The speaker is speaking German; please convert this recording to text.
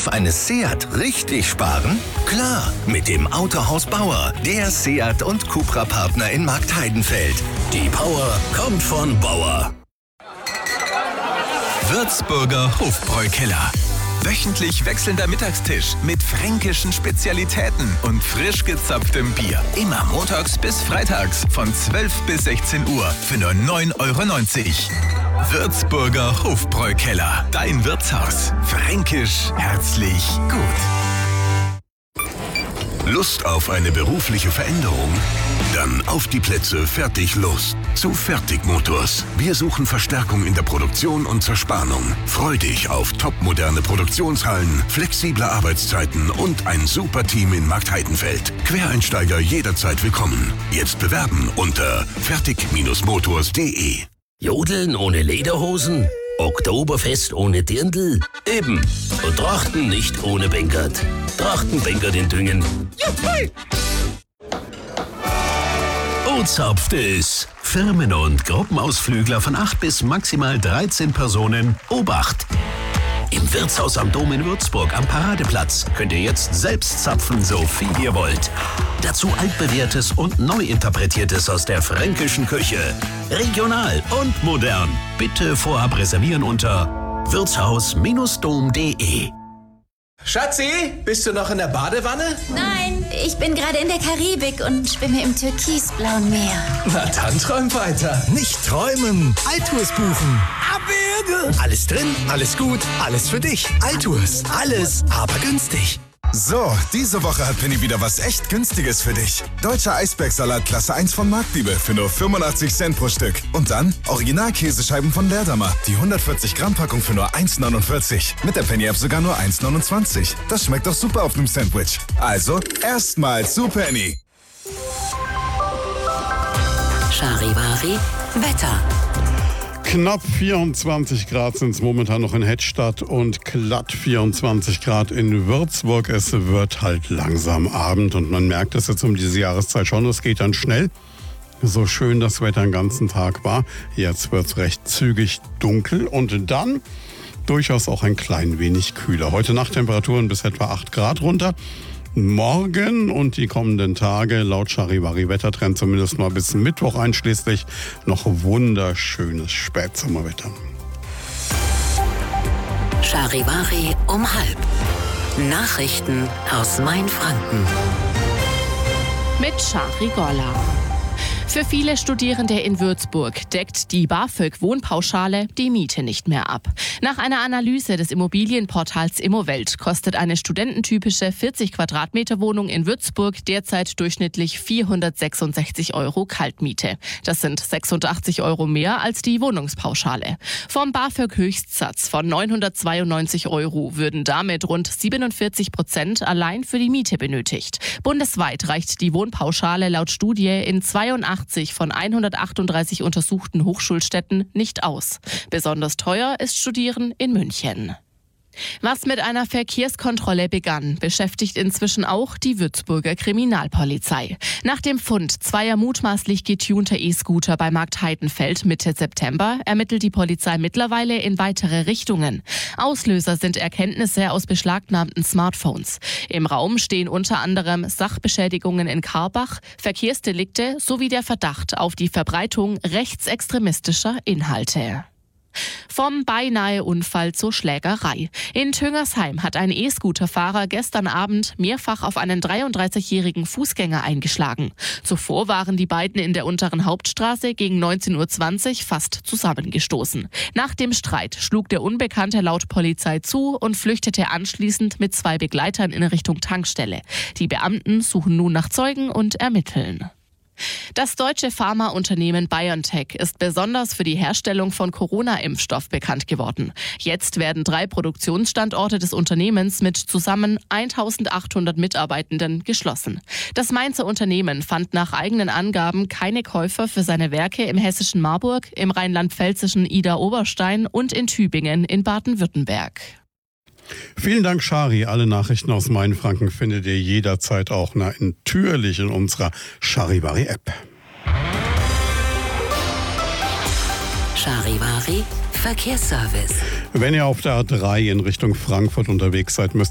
Kauf eines Seat richtig sparen? Klar, mit dem Autohaus Bauer, der Seat und Cupra-Partner in Marktheidenfeld. Die Power kommt von Bauer. Würzburger Hofbräukeller. Wöchentlich wechselnder Mittagstisch mit fränkischen Spezialitäten und frisch gezapftem Bier. Immer montags bis freitags von 12 bis 16 Uhr für nur 9,90 €. Würzburger Hofbräukeller. Dein Wirtshaus. Fränkisch herzlich gut. Lust auf eine berufliche Veränderung? Dann auf die Plätze, fertig, los. Zu Fertigmotors. Wir suchen Verstärkung in der Produktion und Zerspannung. Freu dich auf topmoderne Produktionshallen, flexible Arbeitszeiten und ein super Team in Marktheidenfeld. Quereinsteiger jederzeit willkommen. Jetzt bewerben unter fertig-motors.de. Jodeln ohne Lederhosen? Oktoberfest ohne Dirndl? Eben. Und Trachten nicht ohne Bengert. Trachtenbengert in Düngen. Juhu! O-Zapft ist. Firmen- und Gruppenausflügler von 8 bis maximal 13 Personen. Obacht! Im Wirtshaus am Dom in Würzburg am Paradeplatz könnt ihr jetzt selbst zapfen, so viel ihr wollt. Dazu altbewährtes und neu interpretiertes aus der fränkischen Küche. Regional und modern. Bitte vorab reservieren unter wirtshaus-dom.de. Schatzi, bist du noch in der Badewanne? Nein, ich bin gerade in der Karibik und schwimme im türkisblauen Meer. Na dann träum weiter. Nicht träumen, Altours buchen. Abwürge! Alles drin, alles gut, alles für dich. Altours, alles, aber günstig. So, diese Woche hat Penny wieder was echt Günstiges für dich. Deutscher Eisbergsalat Klasse 1 von Marktliebe für nur 85 Cent pro Stück. Und dann Original-Käsescheiben von Lehrdamer. Die 140 Gramm Packung für nur 1,49. Mit der Penny-App sogar nur 1,29. Das schmeckt doch super auf einem Sandwich. Also, erstmal zu Penny. Charivari Wetter. Knapp 24 Grad sind es momentan noch in Hettstadt und glatt 24 Grad in Würzburg. Es wird halt langsam Abend und man merkt es jetzt um diese Jahreszeit schon, es geht dann schnell. So schön das Wetter den ganzen Tag war, jetzt wird es recht zügig dunkel und dann durchaus auch ein klein wenig kühler. Heute Nachttemperaturen bis etwa 8 Grad runter. Morgen und die kommenden Tage, laut Charivari Wettertrend zumindest mal bis Mittwoch einschließlich, noch wunderschönes Spätsommerwetter. Charivari um 12:30. Nachrichten aus Mainfranken. Mit Shari Golla. Für viele Studierende in Würzburg deckt die BAföG-Wohnpauschale die Miete nicht mehr ab. Nach einer Analyse des Immobilienportals Immowelt kostet eine studententypische 40 Quadratmeter Wohnung in Würzburg derzeit durchschnittlich 466 € Kaltmiete. Das sind 86 € mehr als die Wohnungspauschale. Vom BAföG-Höchstsatz von 992 € würden damit rund 47% allein für die Miete benötigt. Bundesweit reicht die Wohnpauschale laut Studie in 82 von 138 untersuchten Hochschulstädten nicht aus. Besonders teuer ist Studieren in München. Was mit einer Verkehrskontrolle begann, beschäftigt inzwischen auch die Würzburger Kriminalpolizei. Nach dem Fund zweier mutmaßlich getunter E-Scooter bei Marktheidenfeld Mitte September ermittelt die Polizei mittlerweile in weitere Richtungen. Auslöser sind Erkenntnisse aus beschlagnahmten Smartphones. Im Raum stehen unter anderem Sachbeschädigungen in Karbach, Verkehrsdelikte sowie der Verdacht auf die Verbreitung rechtsextremistischer Inhalte. Vom Beinahe-Unfall zur Schlägerei. In Tüngersheim hat ein E-Scooter-Fahrer gestern Abend mehrfach auf einen 33-jährigen Fußgänger eingeschlagen. Zuvor waren die beiden in der unteren Hauptstraße gegen 19:20 Uhr fast zusammengestoßen. Nach dem Streit schlug der Unbekannte laut Polizei zu und flüchtete anschließend mit 2 Begleitern in Richtung Tankstelle. Die Beamten suchen nun nach Zeugen und ermitteln. Das deutsche Pharmaunternehmen BioNTech ist besonders für die Herstellung von Corona-Impfstoff bekannt geworden. Jetzt werden 3 Produktionsstandorte des Unternehmens mit zusammen 1.800 Mitarbeitenden geschlossen. Das Mainzer Unternehmen fand nach eigenen Angaben keine Käufer für seine Werke im hessischen Marburg, im rheinland-pfälzischen Idar-Oberstein und in Tübingen in Baden-Württemberg. Vielen Dank, Shari. Alle Nachrichten aus Mainfranken findet ihr jederzeit auch natürlich in unserer Charivari-App. Charivari Verkehrsservice. Wenn ihr auf der A3 in Richtung Frankfurt unterwegs seid, müsst